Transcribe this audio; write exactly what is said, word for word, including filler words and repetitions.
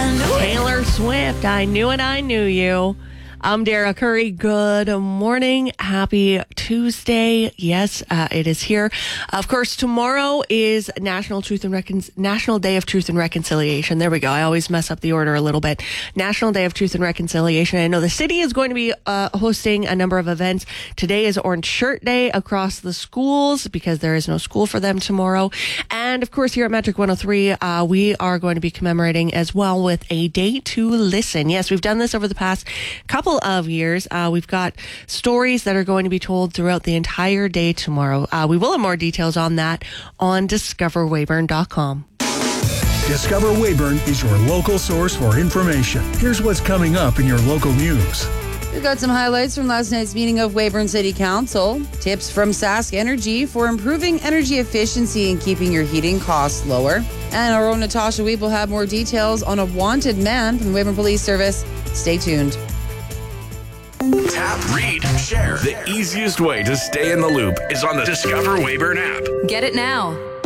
Taylor Swift, I knew it, I knew you. I'm Dara Curry. Good morning. Happy Tuesday. Yes, uh, it is here. Of course, tomorrow is National Truth and Recon- National Day of Truth and Reconciliation. There we go. I always mess up the order a little bit. National Day of Truth and Reconciliation. I know the city is going to be uh, hosting a number of events. Today is Orange Shirt Day across the schools because there is no school for them tomorrow. And of course, here at Metric one oh three, uh, we are going to be commemorating as well with a day to listen. Yes, we've done this over the past couple of years. Uh, we've got stories that are going to be told throughout the entire day tomorrow. Uh, we will have more details on that on discover weyburn dot com. Discover Weyburn is your local source for information. Here's what's coming up in your local news. We've got some highlights from last night's meeting of Weyburn City Council. Tips from Sask Energy for improving energy efficiency and keeping your heating costs lower. And our own Natasha Weep will have more details on a wanted man from the Weyburn Police Service. Stay tuned. Tap, read, share. The easiest way to stay in the loop is on the Discover Weyburn app. Get it now.